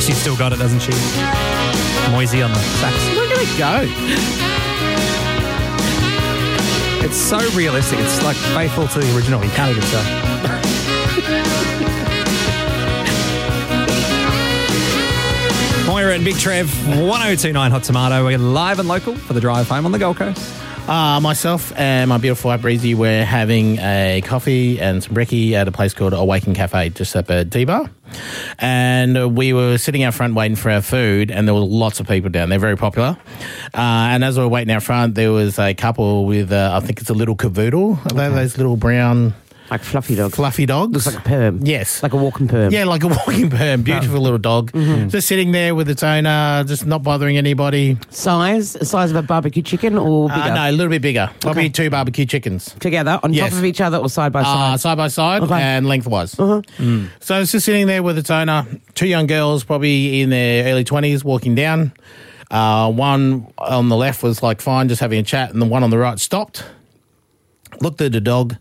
She's still got it, doesn't she? Moisey on the sax. Where did it go? It's so realistic. It's like faithful to the original. You can't even tell. Moira and Big Trev, 1029 Hot Tomato. We're live and local for the drive home on the Gold Coast. Myself and my beautiful wife Breezy were having a coffee and some brekkie at a place called Awaken Cafe just up at D-Bar. And we were sitting out front waiting for our food, and there were lots of people down there, very popular. And as we were waiting out front, there was a couple with, I think it's a little cavoodle, those little brown... Like fluffy dogs. Fluffy dogs. Looks like a perm. Yes. Like a walking perm. Yeah, like a walking perm. Beautiful little dog. Mm-hmm. Just sitting there with its owner, just not bothering anybody. Size of a barbecue chicken or bigger? No, a little bit bigger. Probably 2 barbecue chickens. Together, on top of each other or side by side? Side by side and lengthwise. Uh-huh. So it's just sitting there with its owner. 2 young girls, probably in their early 20s, walking down. One on the left was like fine, just having a chat, and the one on the right stopped, looked at the dog,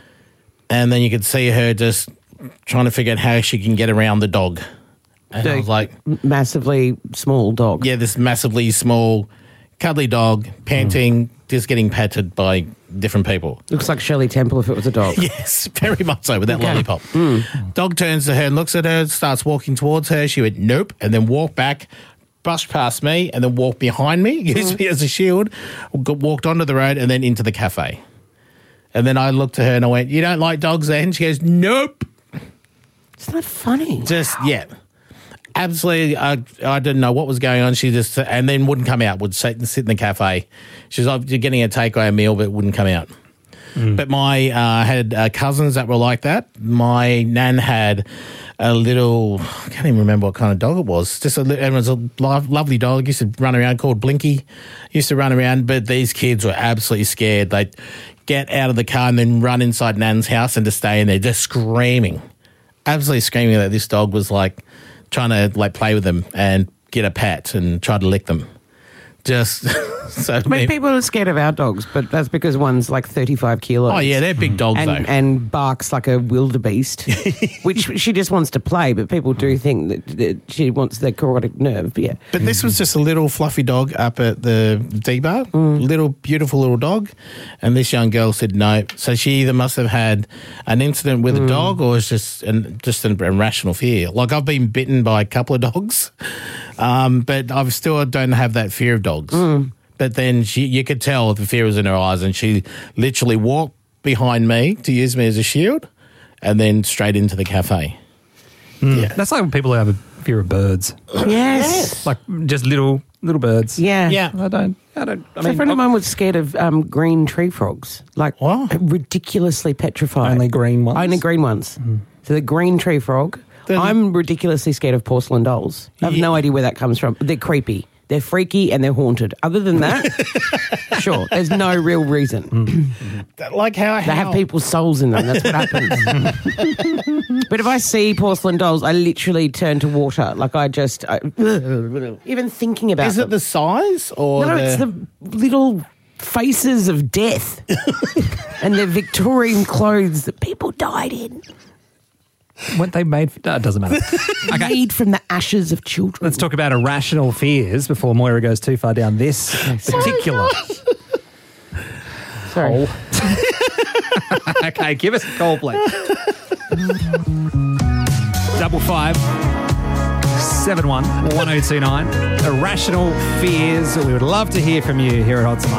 and then you could see her just trying to figure out how she can get around the dog. And I was like... Massively small dog. Yeah, this massively small, cuddly dog, panting, just getting patted by different people. Looks like Shirley Temple if it was a dog. Yes, very much so, with that lollipop. Dog turns to her and looks at her, starts walking towards her. She went, nope, and then walked back, brushed past me, and then walked behind me, used me as a shield, walked onto the road, and then into the cafe. And then I looked at her and I went, you don't like dogs then? She goes, nope. Isn't that funny? Just, yeah. Absolutely, I didn't know what was going on. She just, and then wouldn't come out, would sit in the cafe. She was like, you're getting a takeaway meal, but wouldn't come out. But my, had cousins that were like that. My nan had a little, I can't even remember what kind of dog it was. Just it was a lovely dog. Used to run around, called Blinky. Used to run around, but these kids were absolutely scared. They'd get out of the car and then run inside Nan's house and just stay in there, just screaming. Absolutely screaming that this dog was like trying to like play with them and get a pat and try to lick them. Just so But people are scared of our dogs, but that's because one's like 35 kilos. Oh, yeah, they're big dogs, though. And barks like a wildebeest, which she just wants to play, but people do think that she wants the carotid nerve, yeah. But this was just a little fluffy dog up at the D-Bar, little, beautiful little dog, and this young girl said no. So she either must have had an incident with a dog or it's just an irrational fear. Like, I've been bitten by a couple of dogs, but I still don't have that fear of dogs. But then you could tell the fear was in her eyes, and she literally walked behind me to use me as a shield and then straight into the cafe. Yeah. That's like when people have a fear of birds. Yes. Like just little birds. Yeah. Yeah. I mean, A friend of mine was scared of green tree frogs, like What? ridiculously petrified. Only green ones? Only green ones. So the green tree frog. Then- I'm ridiculously scared of porcelain dolls. I have no idea where that comes from. They're creepy. They're freaky and they're haunted. Other than that, sure, there's no real reason. Like how? They have people's souls in them. That's what happens. But if I see porcelain dolls, I literally turn to water. Like even thinking about Is them. it the size or No, it's the little faces of death and the Victorian clothes that people died in. What they made... it doesn't matter. Made from the ashes of children. Let's talk about irrational fears before Moira goes too far down this particular... Sorry. Okay, give us a call, please. 55 71 1029. Irrational fears. We would love to hear from you here at Hot Tomato.